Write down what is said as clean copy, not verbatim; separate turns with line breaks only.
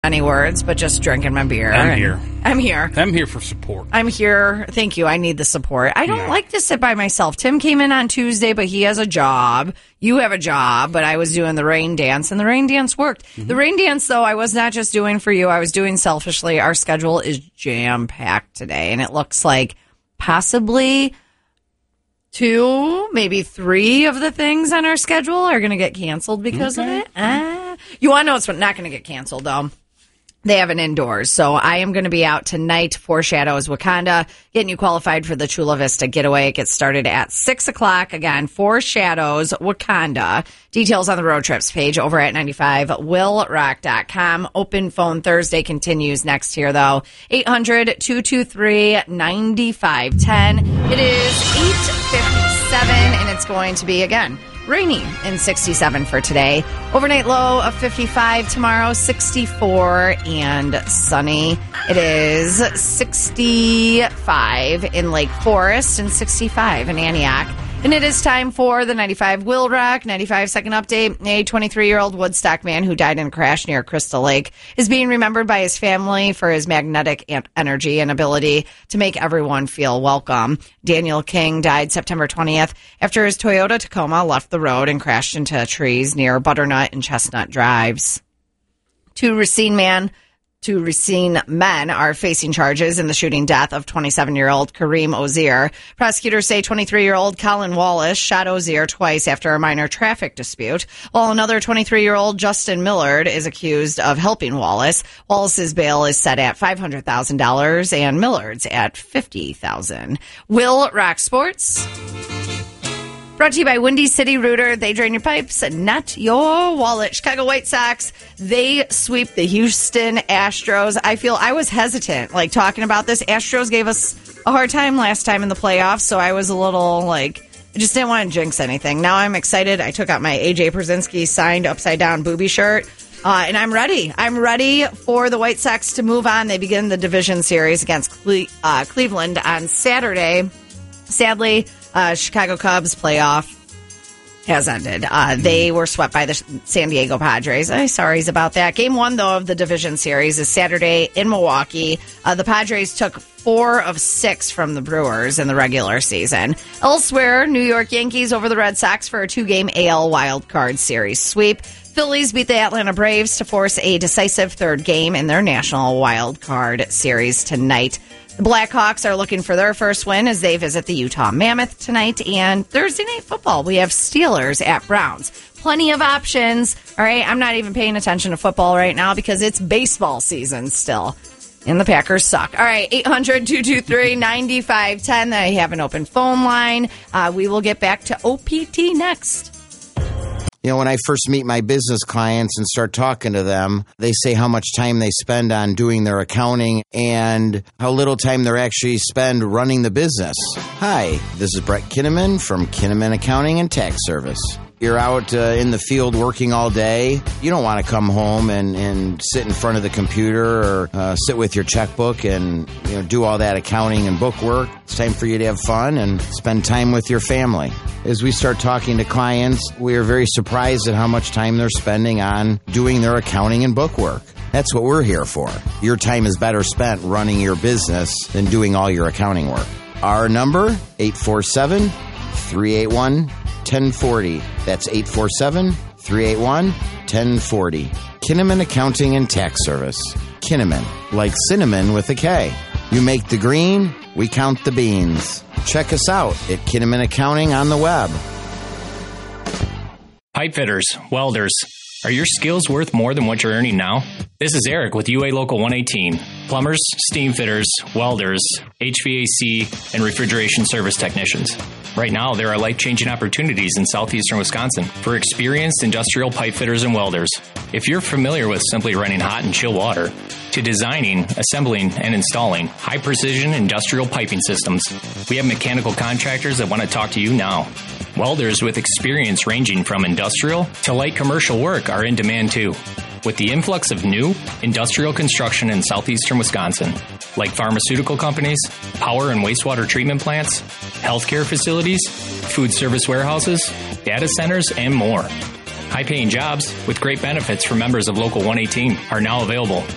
any words, but just drinking my beer.
I'm here.
I'm here.
I'm here for support.
I'm here. Thank you. I need the support. I don't like to sit by myself. Tim came in on Tuesday, but he has a job. You have a job, but I was doing the rain dance, and the rain dance worked. Mm-hmm. The rain dance, though, I was not just doing for you. I was doing selfishly. Our schedule is jam-packed today, and it looks like possibly 2, maybe 3 of the things on our schedule are going to get canceled because of it. You want to know what's not going to get canceled, though? They have an indoors. So I am going to be out tonight. Four Shadows Wakanda, getting you qualified for the Chula Vista getaway. It gets started at 6 o'clock. Again, Four Shadows Wakanda. Details on the road trips page over at 95willrock.com. Open phone Thursday continues next year, though. 800-223-9510. It is 8:57, and it's going to be, again, rainy and 67 for today. Overnight low of 55 tomorrow, 64 and sunny. It is 65 in Lake Forest and 65 in Antioch. And it is time for the 95 Will Rock 95 second update. A 23-year-old Woodstock man who died in a crash near Crystal Lake is being remembered by his family for his magnetic energy and ability to make everyone feel welcome. Daniel King died September 20th after his Toyota Tacoma left the road and crashed into trees near Butternut and Chestnut Drives. Two Racine men are facing charges in the shooting death of 27-year-old Kareem Ozier. Prosecutors say 23-year-old Colin Wallace shot Ozier twice after a minor traffic dispute, while another 23-year-old Justin Millard is accused of helping Wallace. Wallace's bail is set at $500,000 and Millard's at $50,000. Will Rock Sports. Brought to you by Windy City Rooter. They drain your pipes, not your wallet. Chicago White Sox, they sweep the Houston Astros. I was hesitant, talking about this. Astros gave us a hard time last time in the playoffs, so I was a little, I just didn't want to jinx anything. Now I'm excited. I took out my A.J. Pierzynski signed upside-down booby shirt, and I'm ready. I'm ready for the White Sox to move on. They begin the division series against Cleveland on Saturday. Sadly, Chicago Cubs playoff has ended. They were swept by the San Diego Padres. Sorry about that. Game 1, though, of the division series is Saturday in Milwaukee. The Padres took 4 of 6 from the Brewers in the regular season. Elsewhere, New York Yankees over the Red Sox for a 2-game AL Wild Card Series sweep. Phillies beat the Atlanta Braves to force a decisive third game in their National Wild Card Series tonight. The Blackhawks are looking for their first win as they visit the Utah Mammoth tonight. And Thursday Night Football, we have Steelers at Browns. Plenty of options. All right, I'm not even paying attention to football right now because it's baseball season still. And the Packers suck. All right, 800-223-9510. I have an open phone line. We will get back to OPT next.
You know, when I first meet my business clients and start talking to them, they say how much time they spend on doing their accounting and how little time they actually spend running the business. Hi, this is Brett Kinnaman from Kinnaman Accounting and Tax Service. You're out in the field working all day. You don't want to come home and sit in front of the computer or sit with your checkbook and do all that accounting and book work. It's time for you to have fun and spend time with your family. As we start talking to clients, we are very surprised at how much time they're spending on doing their accounting and book work. That's what we're here for. Your time is better spent running your business than doing all your accounting work. Our number, 847-381-1040. That's 847-381-1040. Kinnaman Accounting and Tax Service. Kinnaman, like cinnamon with a K. You make the green, we count the beans. Check us out at Kinnaman Accounting on the web.
Pipe fitters, welders, are your skills worth more than what you're earning now? This is Eric with UA Local 118. Plumbers, steam fitters, welders, HVAC, and refrigeration service technicians. Right now, there are life-changing opportunities in southeastern Wisconsin for experienced industrial pipe fitters and welders. If you're familiar with simply running hot and chill water, to designing, assembling, and installing high-precision industrial piping systems, we have mechanical contractors that want to talk to you now. Welders with experience ranging from industrial to light commercial work are in demand too. With the influx of new industrial construction in southeastern Wisconsin, like pharmaceutical companies, power and wastewater treatment plants, healthcare facilities, food service warehouses, data centers, and more. High-paying jobs with great benefits for members of Local 118 are now available.